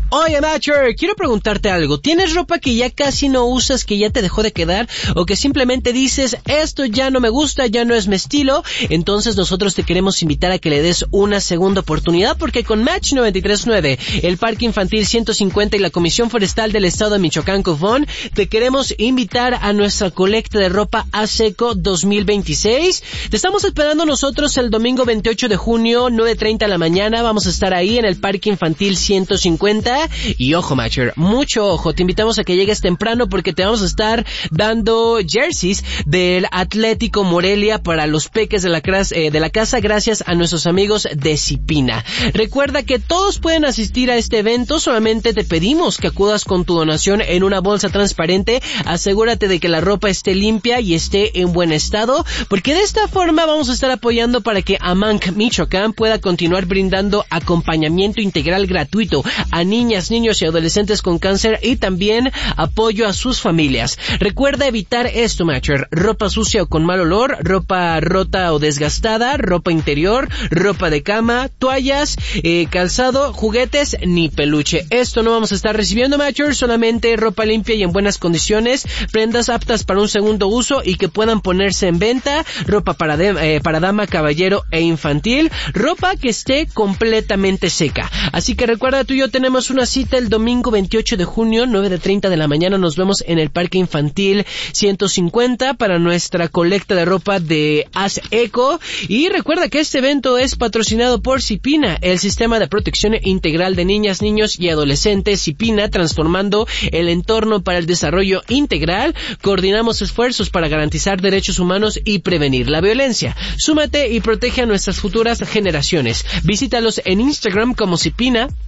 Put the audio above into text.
Oye, Matcher, quiero preguntarte algo. ¿Tienes ropa que ya casi no usas, que ya te dejó de quedar, o que simplemente dices, esto ya no me gusta, ya no es mi estilo? Entonces nosotros te queremos invitar a que le des una segunda oportunidad, porque con Match 93.9, el Parque Infantil 150 y la Comisión Forestal del Estado de Michoacán, COFON, te queremos invitar a nuestra colecta de ropa ASECO 2026. Te estamos esperando nosotros el domingo 28 de junio, 9:30 de la mañana. Vamos a estar ahí en el Parque Infantil 150. Y ojo, Matcher, mucho ojo, te invitamos a que llegues temprano porque te vamos a estar dando jerseys del Atlético Morelia para los peques de la casa gracias a nuestros amigos de Cipina. Recuerda que todos pueden asistir a este evento, solamente te pedimos que acudas con tu donación en una bolsa transparente. Asegúrate de que la ropa esté limpia y esté en buen estado, porque de esta forma vamos a estar apoyando para que AMANC Michoacán pueda continuar brindando acompañamiento integral gratuito a niñas, niños y adolescentes con cáncer y también apoyo a sus familias. Recuerda evitar esto, Matcher: ropa sucia o con mal olor, ropa rota o desgastada, ropa interior, ropa de cama, toallas, calzado, juguetes ni peluche. Esto no vamos a estar recibiendo, Matcher, solamente ropa limpia y en buenas condiciones, prendas aptas para un segundo uso y que puedan ponerse en venta, ropa para dama, caballero e infantil, ropa que esté completamente seca. Así que recuerda, tú y yo tenemos una cita el domingo 28 de junio, 9:30 de la mañana. Nos vemos en el Parque Infantil 150 para nuestra colecta de ropa de ASECO. Y recuerda que este evento es patrocinado por Cipina, el Sistema de Protección Integral de Niñas, Niños y Adolescentes. Cipina, transformando el entorno para el desarrollo integral. Coordinamos esfuerzos para garantizar derechos humanos y prevenir la violencia. Súmate y protege a nuestras futuras generaciones. Visítalos en Instagram como Cipina